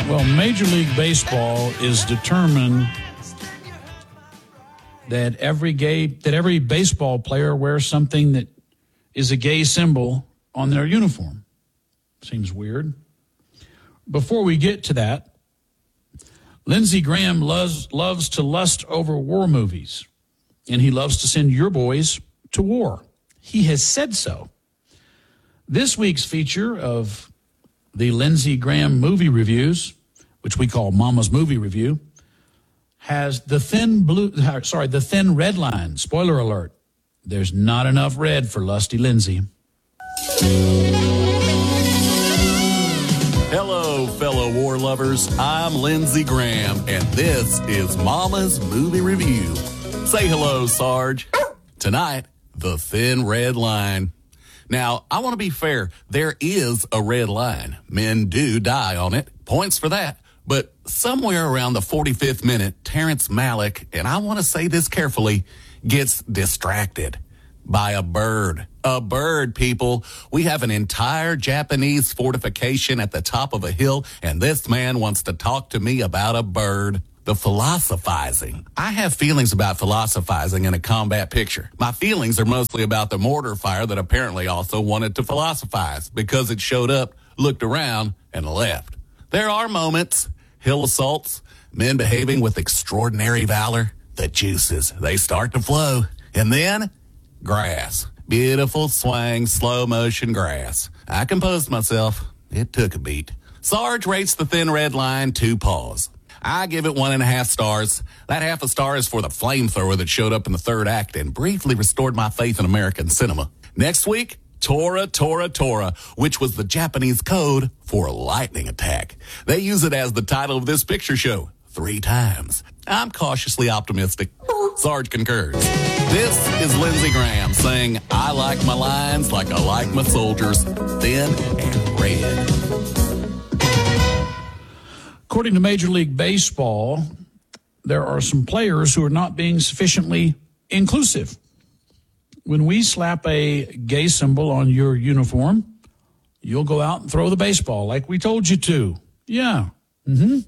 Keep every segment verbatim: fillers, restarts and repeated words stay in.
Well, Major League Baseball is determined that every gay that every baseball player wears something that is a gay symbol on their uniform. Seems weird. Before we get to that, Lindsey Graham loves, loves to lust over war movies, and he loves to send your boys to war. He has said so. This week's feature of the Lindsey Graham movie reviews, which we call Mama's Movie Review, has the thin blue, sorry, the thin red line. Spoiler alert. There's not enough red for Lusty Lindsey. Hello, fellow war lovers. I'm Lindsey Graham, and this is Mama's Movie Review. Say hello, Sarge. Tonight, the thin red line. Now, I want to be fair. There is a red line. Men do die on it. Points for that. But somewhere around the forty-fifth minute, Terrence Malick, and I want to say this carefully, gets distracted by a bird. A bird, people. We have an entire Japanese fortification at the top of a hill, and this man wants to talk to me about a bird. The philosophizing. I have feelings about philosophizing in a combat picture. My feelings are mostly about the mortar fire that apparently also wanted to philosophize because it showed up, looked around, and left. There are moments, hill assaults, men behaving with extraordinary valor. The juices, they start to flow. And then, grass. Beautiful swang, slow motion grass. I composed myself. It took a beat. Sarge rates the thin red line two paws. I give it one and a half stars. That half a star is for the flamethrower that showed up in the third act and briefly restored my faith in American cinema. Next week, Tora, Tora, Tora, which was the Japanese code for a lightning attack. They use it as the title of this picture show three times. I'm cautiously optimistic. Sarge concurs. This is Lindsey Graham saying, I like my lines like I like my soldiers, thin and red. According to Major League Baseball, there are some players who are not being sufficiently inclusive. When we slap a gay symbol on your uniform, you'll go out and throw the baseball like we told you to. Yeah. Mm-hmm.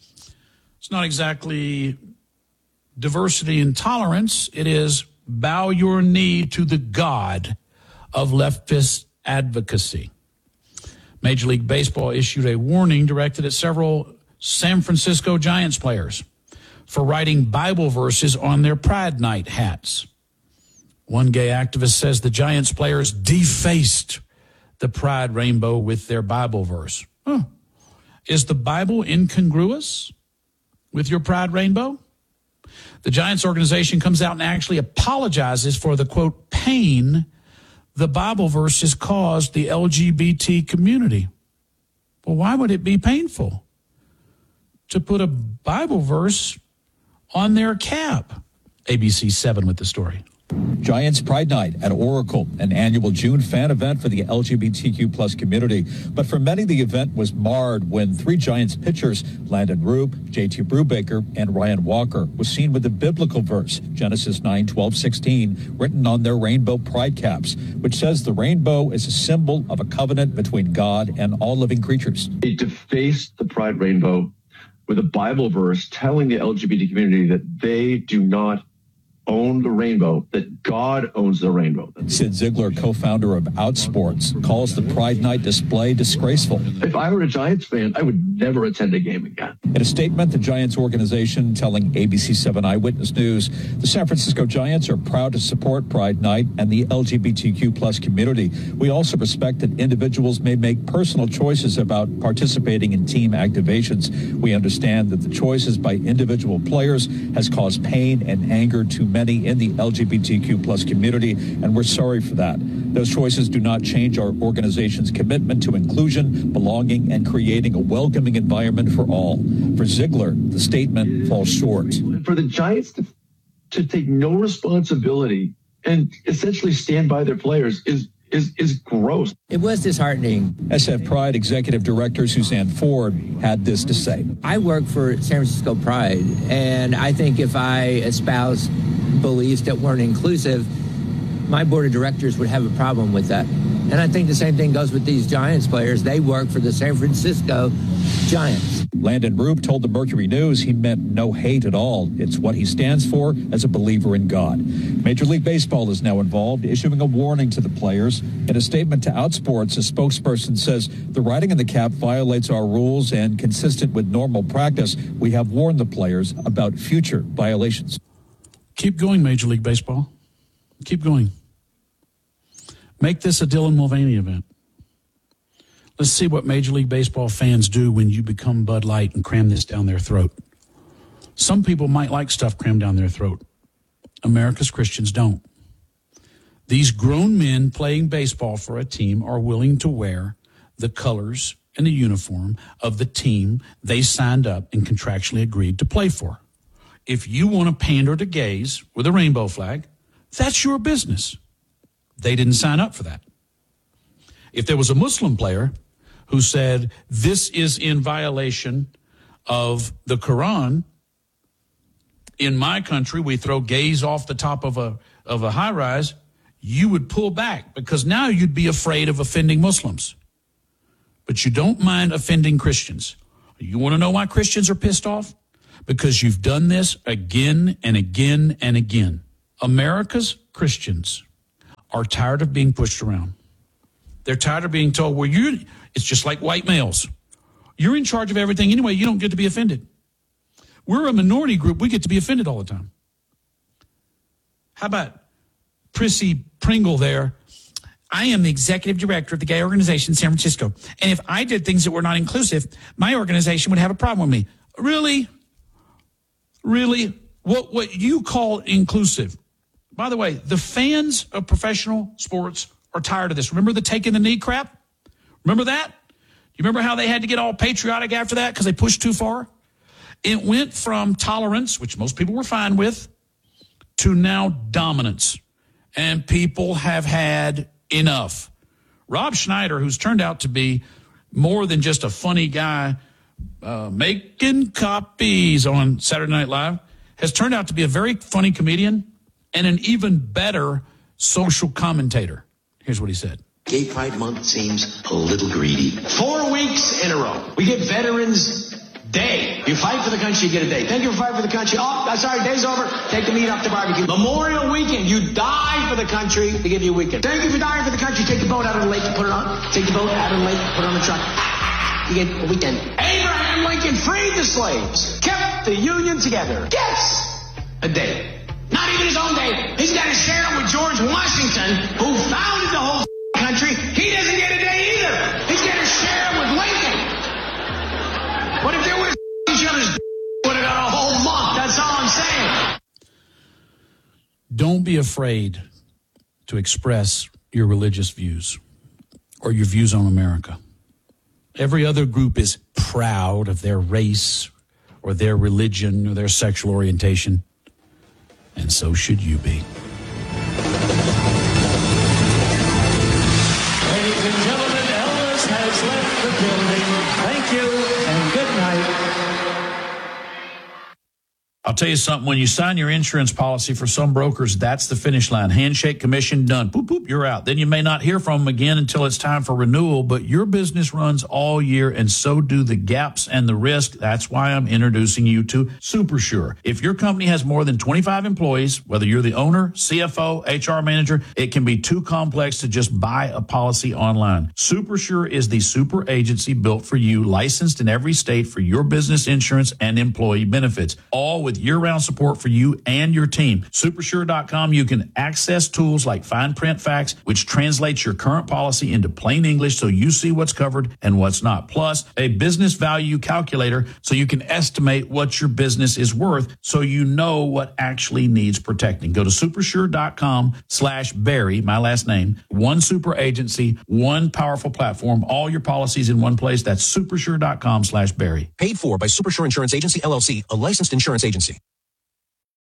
It's not exactly diversity and tolerance. It is bow your knee to the god of leftist advocacy. Major League Baseball issued a warning directed at several San Francisco Giants players for writing Bible verses on their Pride Night hats. One gay activist says the Giants players defaced the Pride rainbow with their Bible verse. Huh. Is the Bible incongruous with your Pride rainbow? The Giants organization comes out and actually apologizes for the, quote, pain the Bible verses caused the L G B T community. Well, why would it be painful to put a Bible verse on their cap? A B C seven with the story. Giants Pride Night at Oracle, an annual June fan event for the L G B T Q plus community. But for many, the event was marred when three Giants pitchers, Landon Rube, J T Brubaker, and Ryan Walker, was seen with the biblical verse, Genesis nine, twelve, sixteen, written on their rainbow pride caps, which says the rainbow is a symbol of a covenant between God and all living creatures. They defaced the pride rainbow with a Bible verse telling the L G B T community that they do not own the rainbow, that God owns the rainbow. Sid Ziegler, co-founder of Outsports, calls the Pride Night display disgraceful. If I were a Giants fan, I would never attend a game again. In a statement, the Giants organization telling A B C seven Eyewitness News, the San Francisco Giants are proud to support Pride Night and the L G B T Q plus community. We also respect that individuals may make personal choices about participating in team activations. We understand that the choices by individual players has caused pain and anger to many in the L G B T Q plus community, and we're sorry for that. Those choices do not change our organization's commitment to inclusion, belonging, and creating a welcoming environment for all. For Ziegler, the statement falls short. For the Giants to, to take no responsibility and essentially stand by their players is is is gross. It was disheartening. S F Pride Executive Director Suzanne Ford had this to say. I work for San Francisco Pride, and I think if I espouse beliefs that weren't inclusive, my board of directors would have a problem with that. And I think the same thing goes with these Giants players. They work for the San Francisco Giants. Landon Rube told the Mercury News he meant no hate at all. It's what he stands for as a believer in God. Major League Baseball is now involved, issuing a warning to the players. In a statement to Outsports, a spokesperson says the writing in the cap violates our rules, and consistent with normal practice, we have warned the players about future violations. Keep going, Major League Baseball. Keep going. Make this a Dylan Mulvaney event. Let's see what Major League Baseball fans do when you become Bud Light and cram this down their throat. Some people might like stuff crammed down their throat. America's Christians don't. These grown men playing baseball for a team are willing to wear the colors and the uniform of the team they signed up and contractually agreed to play for. If you want to pander to gays with a rainbow flag, that's your business. They didn't sign up for that. If there was a Muslim player who said, this is in violation of the Quran, in my country, we throw gays off the top of a, of a high rise, you would pull back because now you'd be afraid of offending Muslims. But you don't mind offending Christians. You want to know why Christians are pissed off? Because you've done this again and again and again. America's Christians are tired of being pushed around. They're tired of being told, well, you it's just like white males. You're in charge of everything anyway. You don't get to be offended. We're a minority group. We get to be offended all the time. How about Prissy Pringle there? I am the executive director of the gay organization in San Francisco. And if I did things that were not inclusive, my organization would have a problem with me. Really? Really? What, what you call inclusive? By the way, the fans of professional sports are tired of this. Remember the taking the knee crap? Remember that? You remember how they had to get all patriotic after that because they pushed too far? It went from tolerance, which most people were fine with, to now dominance. And people have had enough. Rob Schneider, who's turned out to be more than just a funny guy uh, making copies on Saturday Night Live, has turned out to be a very funny comedian and an even better social commentator. Here's what he said. Gay Pride Month seems a little greedy. Four weeks in a row. We get Veterans Day. You fight for the country, you get a day. Thank you for fighting for the country. Oh, I'm sorry, day's over. Take the meat off the barbecue. Memorial Weekend. You die for the country, they give you a weekend. Thank you for dying for the country. Take the boat out of the lake and put it on. Take the boat out of the lake, put it on the truck. You get a weekend. Abraham Lincoln freed the slaves. Kept the Union together. Gets a day. Not even his own day. He's got to share it with George Washington, who founded the whole country. He doesn't get a day either. He's got to share it with Lincoln. But if they would have each other's would have got a whole month. That's all I'm saying. Don't be afraid to express your religious views or your views on America. Every other group is proud of their race or their religion or their sexual orientation. And so should you be. Ladies and gentlemen, Elvis has left the building. Thank you and good night. I'll tell you something. When you sign your insurance policy for some brokers, that's the finish line. Handshake, commission, done. Boop, boop, you're out. Then you may not hear from them again until it's time for renewal, but your business runs all year, and so do the gaps and the risk. That's why I'm introducing you to SuperSure. If your company has more than twenty-five employees, whether you're the owner, C F O, H R manager, it can be too complex to just buy a policy online. SuperSure is the super agency built for you, licensed in every state for your business insurance and employee benefits, all with year-round support for you and your team. Supersure dot com, you can access tools like fine print facts, which translates your current policy into plain English so you see what's covered and what's not. Plus, a business value calculator so you can estimate what your business is worth so you know what actually needs protecting. Go to supersure dot com slash Barry, my last name, one super agency, one powerful platform, all your policies in one place. That's supersure dot com slash Barry. Paid for by Supersure Insurance Agency, L L C, a licensed insurance agency.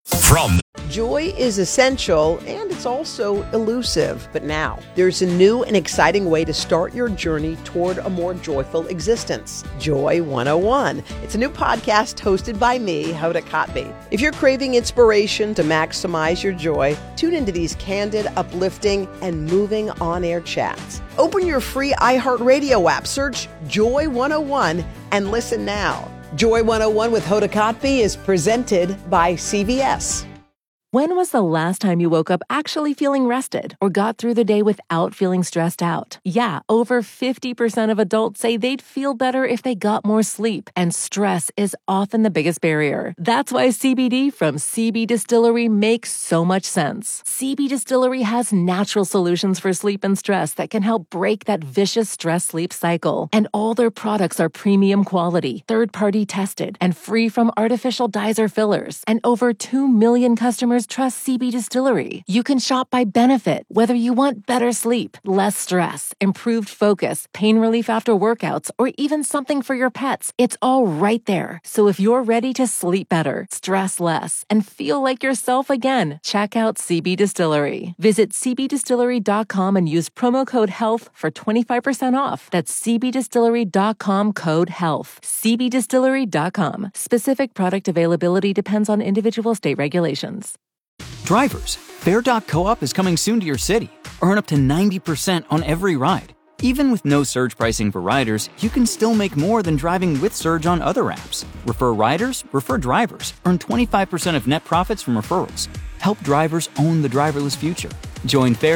From Joy is essential and it's also elusive. But now there's a new and exciting way to start your journey toward a more joyful existence. Joy one oh one. It's a new podcast hosted by me, Hoda Kotb. If you're craving inspiration to maximize your joy, tune into these candid, uplifting, and moving on-air chats. Open your free iHeartRadio app, search Joy one oh one, and listen now. Joy one oh one with Hoda Kotb is presented by C V S. When was the last time you woke up actually feeling rested or got through the day without feeling stressed out? Yeah, over fifty percent of adults say they'd feel better if they got more sleep, and stress is often the biggest barrier. That's why C B D from C B Distillery makes so much sense. C B Distillery has natural solutions for sleep and stress that can help break that vicious stress-sleep cycle. And all their products are premium quality, third-party tested, and free from artificial dyes or fillers. And over two million customers trust C B Distillery. You can shop by benefit, whether you want better sleep, less stress, improved focus, pain relief after workouts, or even something for your pets. It's all right there. So if you're ready to sleep better, stress less, and feel like yourself again, check out C B Distillery. Visit c b distillery dot com and use promo code HEALTH for twenty-five percent off. That's c b distillery dot com code HEALTH. c b distillery dot com. Specific product availability depends on individual state regulations. Drivers, Fair dot coop is coming soon to your city. Earn up to ninety percent on every ride. Even with no surge pricing for riders, you can still make more than driving with Surge on other apps. Refer riders, refer drivers. Earn twenty-five percent of net profits from referrals. Help drivers own the driverless future. Join Fair